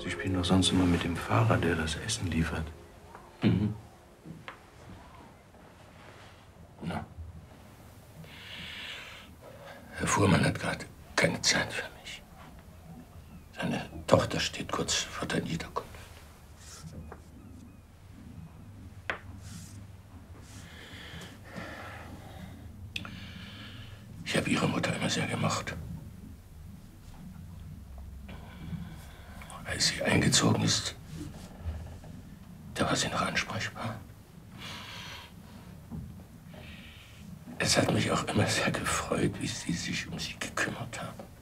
Sie spielen doch sonst immer mit dem Fahrer, der das Essen liefert. Mhm. Na. Herr Fuhrmann hat gerade keine Zeit für mich. Seine Tochter steht kurz vor der Niederkunft. Ich habe Ihre Mutter immer sehr gemocht. Als sie eingezogen ist, da war sie noch ansprechbar. Es hat mich auch immer sehr gefreut, wie Sie sich um sie gekümmert haben.